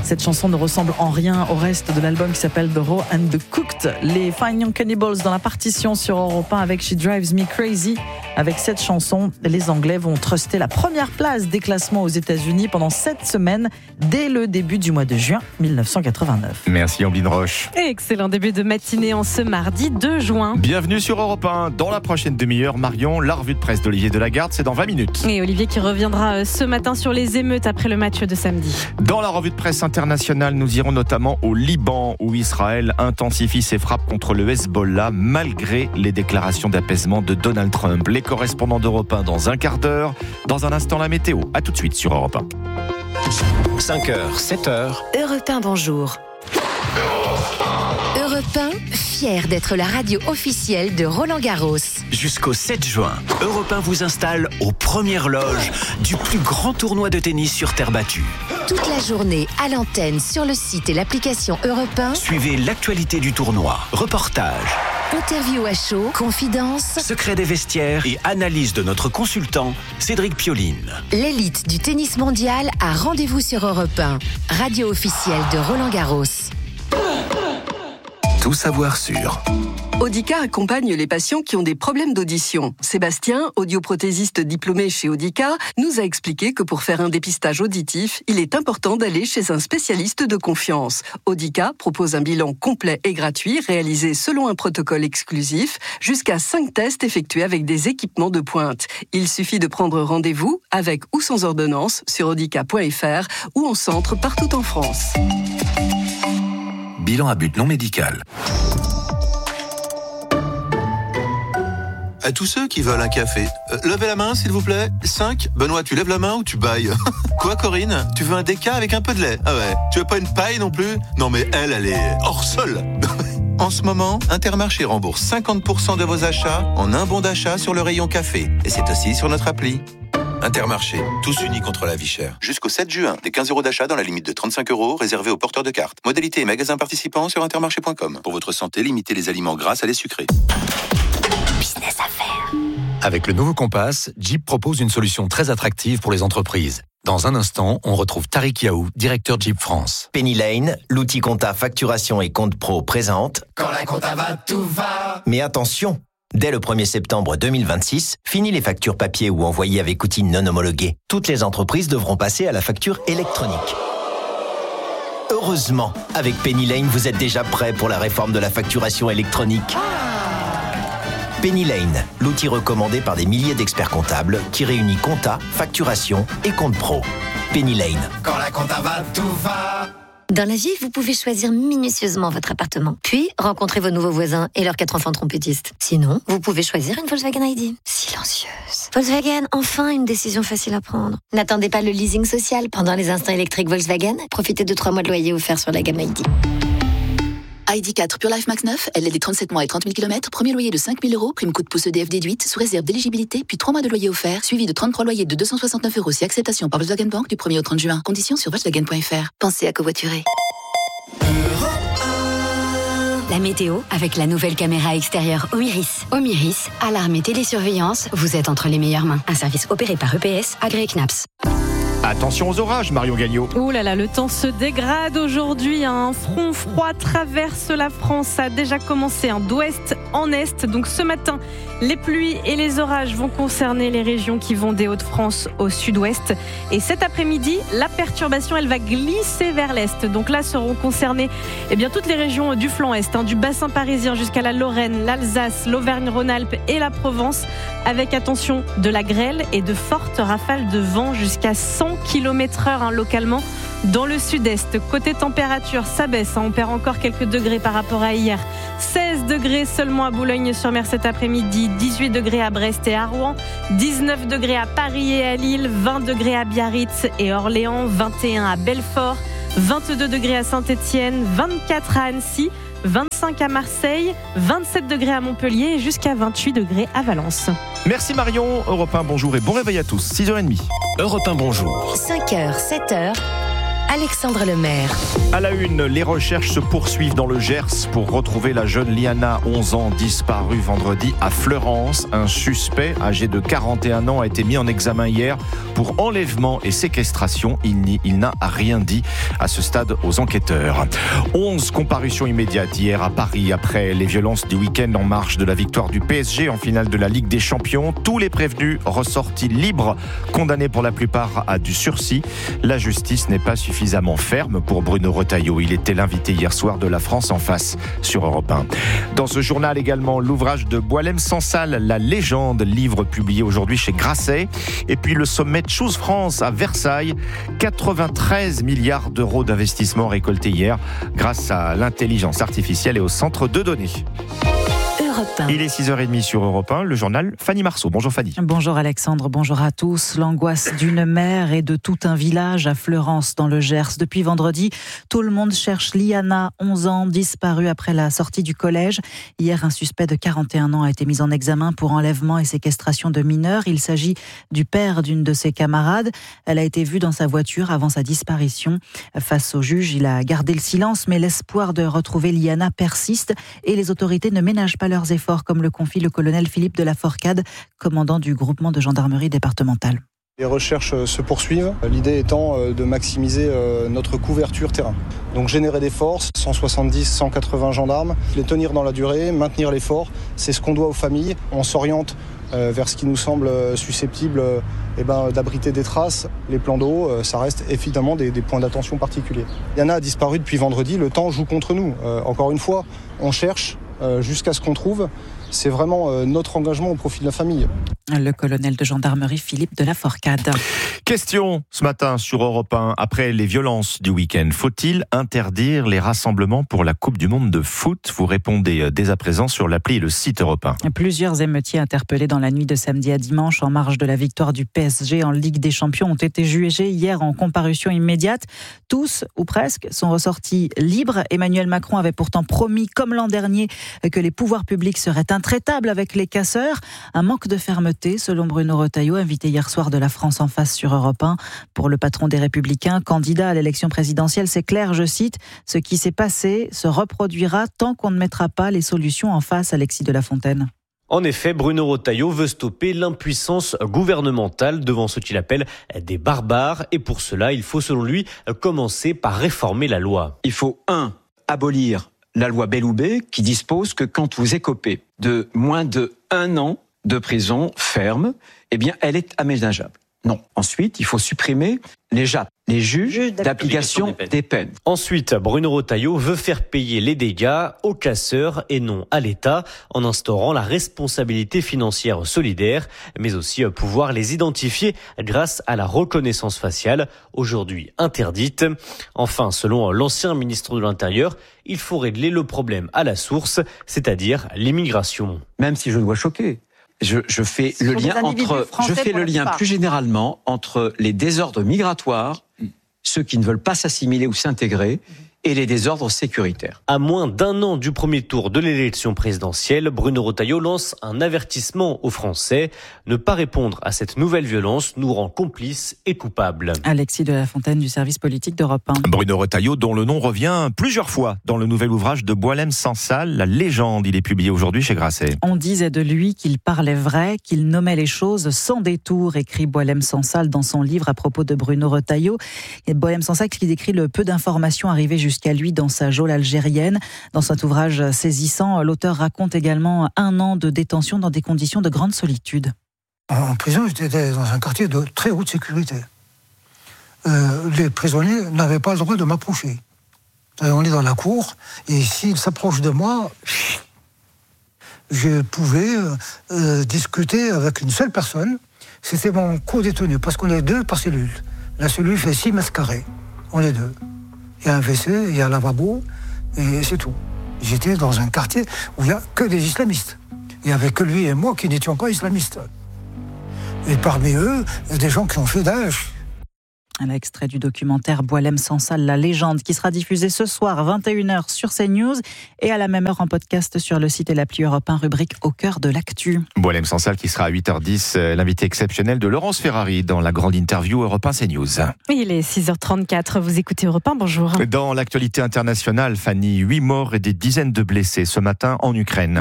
Cette chanson ne ressemble en rien au reste de l'album qui s'appelle The Raw and the Cooked. Les Fine Young Cannibals dans la partition sur Europe 1 avec She Drives Me Crazy. Avec cette chanson, les Anglais vont truster la première place des classements aux États-Unis pendant 7 semaines dès le début du mois de juin 1989. Merci Ambline Roche. Et excellent début de matinée en ce mardi 2 juin. Bienvenue sur Europe 1. Dans la prochaine demi-heure, Marion, la revue de presse d'Olivier Delagarde, c'est dans 20 minutes. Et Olivier qui reviendra ce matin sur les émeutes après le match de samedi. Dans la revue de presse internationale, nous irons notamment au Liban où Israël intensifie ses frappes contre le Hezbollah malgré les déclarations d'apaisement de Donald Trump. Les correspondants d'Europe 1 dans un quart d'heure. Dans un instant, la météo. À tout de suite sur Europe 1. 5h, 7h. Europe 1, bonjour. Europe 1, fier d'être la radio officielle de Roland-Garros. Jusqu'au 7 juin, Europe 1 vous installe aux premières loges du plus grand tournoi de tennis sur terre battue. Toute la journée, à l'antenne, sur le site et l'application Europe 1. Suivez l'actualité du tournoi, reportages, Interview à chaud, confidences, secrets des vestiaires et analyse de notre consultant, Cédric Pioline. L'élite du tennis mondial a rendez-vous sur Europe 1, radio officielle de Roland-Garros. Tout savoir sur Audica accompagne les patients qui ont des problèmes d'audition. Sébastien, audioprothésiste diplômé chez Audica, nous a expliqué que pour faire un dépistage auditif, il est important d'aller chez un spécialiste de confiance. Audica propose un bilan complet et gratuit réalisé selon un protocole exclusif, jusqu'à 5 tests effectués avec des équipements de pointe. Il suffit de prendre rendez-vous avec ou sans ordonnance sur audica.fr ou en centre partout en France. Bilan à but non médical. À tous ceux qui veulent un café, levez la main s'il vous plaît. 5. Benoît, tu lèves la main ou tu bailles? Quoi Corinne? Tu veux un déca avec un peu de lait? Ah ouais. Tu veux pas une paille non plus? Non mais elle est hors sol. En ce moment, Intermarché rembourse 50% de vos achats en un bon d'achat sur le rayon café. Et c'est aussi sur notre appli. Intermarché, tous unis contre la vie chère. Jusqu'au 7 juin, des 15 € d'achat dans la limite de 35 € réservés aux porteurs de cartes. Modalités et magasins participants sur intermarché.com. Pour votre santé, limitez les aliments gras à les sucrés. Business à faire. Avec le nouveau Compass, Jeep propose une solution très attractive pour les entreprises. Dans un instant, on retrouve Tariq Yaou, directeur Jeep France. Penny Lane, l'outil compta facturation et compte pro présente. Quand la compta va, tout va. Mais attention, dès le 1er septembre 2026, fini les factures papier ou envoyées avec outils non homologués. Toutes les entreprises devront passer à la facture électronique. Heureusement, avec Penny Lane, vous êtes déjà prêt pour la réforme de la facturation électronique. Penny Lane, l'outil recommandé par des milliers d'experts comptables qui réunit compta, facturation et compte pro. Penny Lane. Quand la compta va, tout va. Dans la vie, vous pouvez choisir minutieusement votre appartement, puis rencontrer vos nouveaux voisins et leurs 4 enfants trompettistes. Sinon, vous pouvez choisir une Volkswagen ID. Silencieuse. Volkswagen, enfin une décision facile à prendre. N'attendez pas le leasing social pendant les instants électriques Volkswagen. Profitez de 3 mois de loyer offerts sur la gamme ID. ID4 Pure Life Max 9, LLD 37 mois et 30 000 km, premier loyer de 5 000 €, prime coup de pouce EDF déduite, sous réserve d'éligibilité, puis 3 mois de loyer offert, suivi de 33 loyers de 269 € si acceptation par Volkswagen Bank du 1er au 30 juin. Conditions sur Volkswagen.fr. Pensez à covoiturer. La météo avec la nouvelle caméra extérieure Omiris. Omiris, alarme et télésurveillance, vous êtes entre les meilleures mains. Un service opéré par EPS, agréé CNAPS. Attention aux orages, Marion Gagnon. Ouh là là, le temps se dégrade aujourd'hui. Un front froid traverse la France. Ça a déjà commencé d'ouest en est. Donc ce matin, les pluies et les orages vont concerner les régions qui vont des Hauts-de-France au sud-ouest. Et cet après-midi, la perturbation, elle va glisser vers l'est. Donc là seront concernées toutes les régions du flanc est, du bassin parisien jusqu'à la Lorraine, l'Alsace, l'Auvergne-Rhône-Alpes et la Provence. Avec attention de la grêle et de fortes rafales de vent jusqu'à 100 km/h localement dans le sud-est. Côté température, ça baisse. On perd encore quelques degrés par rapport à hier. 16 degrés seulement à Boulogne-sur-Mer cet après-midi, 18 degrés à Brest et à Rouen, 19 degrés à Paris et à Lille, 20 degrés à Biarritz et Orléans, 21 à Belfort, 22 degrés à Saint-Étienne, 24 à Annecy, 25 à Marseille, 27 degrés à Montpellier et jusqu'à 28 degrés à Valence. Merci Marion. Europe 1, bonjour et bon réveil à tous. 6h30. Europe 1, bonjour. 5h, 7h. Alexandre Lemaire. À la une, les recherches se poursuivent dans le Gers pour retrouver la jeune Liana, 11 ans, disparue vendredi à Fleurance. Un suspect âgé de 41 ans a été mis en examen hier pour enlèvement et séquestration. Il n'a rien dit à ce stade aux enquêteurs. 11 comparutions immédiates hier à Paris après les violences du week-end en marge de la victoire du PSG en finale de la Ligue des Champions. Tous les prévenus ressortis libres, condamnés pour la plupart à du sursis. La justice n'est pas suffisamment ferme pour Bruno Retailleau. Il était l'invité hier soir de La France en face sur Europe 1. Dans ce journal également, l'ouvrage de Boualem Sansal, La légende, livre publié aujourd'hui chez Grasset. Et puis le sommet Choose France à Versailles. 93 milliards d'euros d'investissement récoltés hier grâce à l'intelligence artificielle et au centre de données. Il est 6h30 sur Europe 1, le journal Fanny Marceau. Bonjour Fanny. Bonjour Alexandre, bonjour à tous. L'angoisse d'une mère et de tout un village à Fleurance dans le Gers. Depuis vendredi, tout le monde cherche Liana, 11 ans, disparue après la sortie du collège. Hier, un suspect de 41 ans a été mis en examen pour enlèvement et séquestration de mineurs. Il s'agit du père d'une de ses camarades. Elle a été vue dans sa voiture avant sa disparition. Face au juge, il a gardé le silence, mais l'espoir de retrouver Liana persiste et les autorités ne ménagent pas leurs efforts, comme le confie le colonel Philippe de la Forcade, commandant du groupement de gendarmerie départementale. Les recherches se poursuivent, l'idée étant de maximiser notre couverture terrain. Donc générer des forces, 170, 180 gendarmes, les tenir dans la durée, maintenir l'effort, c'est ce qu'on doit aux familles. On s'oriente vers ce qui nous semble susceptible d'abriter des traces. Les plans d'eau, ça reste évidemment des points d'attention particuliers. Liana a disparu depuis vendredi, le temps joue contre nous. Encore une fois, on cherche jusqu'à ce qu'on trouve. C'est vraiment notre engagement au profit de la famille. Le colonel de gendarmerie Philippe de la Forcade. Question ce matin sur Europe 1. Après les violences du week-end, faut-il interdire les rassemblements pour la Coupe du Monde de foot ? Vous répondez dès à présent sur l'appli et le site Europe 1. Plusieurs émeutiers interpellés dans la nuit de samedi à dimanche en marge de la victoire du PSG en Ligue des Champions ont été jugés hier en comparution immédiate. Tous, ou presque, sont ressortis libres. Emmanuel Macron avait pourtant promis, comme l'an dernier, que les pouvoirs publics seraient intraitables avec les casseurs. Un manque de fermeté, selon Bruno Retailleau, invité hier soir de La France en face sur Europe 1. Pour le patron des Républicains, candidat à l'élection présidentielle, c'est clair, je cite, « Ce qui s'est passé se reproduira tant qu'on ne mettra pas les solutions en face », Alexis de la Fontaine. En effet, Bruno Retailleau veut stopper l'impuissance gouvernementale devant ce qu'il appelle des barbares. Et pour cela, il faut, selon lui, commencer par réformer la loi. Il faut, abolir la loi Belloubet qui dispose que quand vous écopez de moins de 1 an de prison ferme, eh bien, elle est aménageable. Non. Ensuite, il faut supprimer les JAP, les juges d'application des peines. Ensuite, Bruno Retailleau veut faire payer les dégâts aux casseurs et non à l'État, en instaurant la responsabilité financière solidaire, mais aussi pouvoir les identifier grâce à la reconnaissance faciale, aujourd'hui interdite. Enfin, selon l'ancien ministre de l'Intérieur, il faut régler le problème à la source, c'est-à-dire l'immigration. Même si je dois choquer. Je fais le lien plus généralement entre les désordres migratoires, ceux qui ne veulent pas s'assimiler ou s'intégrer, et les désordres sécuritaires. À moins d'1 an du premier tour de l'élection présidentielle, Bruno Retailleau lance un avertissement aux Français. Ne pas répondre à cette nouvelle violence nous rend complices et coupables. Alexis de la Fontaine du service politique d'Europe 1. Bruno Retailleau, dont le nom revient plusieurs fois dans le nouvel ouvrage de Boualem Sansal, La légende. Il est publié aujourd'hui chez Grasset. On disait de lui qu'il parlait vrai, qu'il nommait les choses sans détour, écrit Boualem Sansal dans son livre à propos de Bruno Retailleau. Et Boualem Sansal qui décrit le peu d'informations arrivées jusqu'à lui dans sa geôle algérienne. Dans cet ouvrage saisissant, l'auteur raconte également 1 an de détention dans des conditions de grande solitude. En prison, j'étais dans un quartier de très haute sécurité. Les prisonniers n'avaient pas le droit de m'approcher. On est dans la cour, et s'ils s'approchent de moi, je pouvais discuter avec une seule personne. C'était mon co-détenu, parce qu'on est 2 par cellule. La cellule fait 6 mètres carrés. On est 2. Il y a un WC, il y a un lavabo, et c'est tout. J'étais dans un quartier où il n'y a que des islamistes. Il n'y avait que lui et moi qui n'étions pas islamistes. Et parmi eux, il y a des gens qui ont fait Daesh. L'extrait du documentaire Boualem Sansal, la légende, qui sera diffusé ce soir à 21h sur CNews et à la même heure en podcast sur le site et l'appli Europe 1, rubrique Au cœur de l'actu. Boualem Sansal qui sera à 8h10, l'invité exceptionnel de Laurence Ferrari dans la grande interview Europe 1 CNews. Il est 6h34, vous écoutez Europe 1, bonjour. Dans l'actualité internationale, Fanny, 8 morts et des dizaines de blessés ce matin en Ukraine.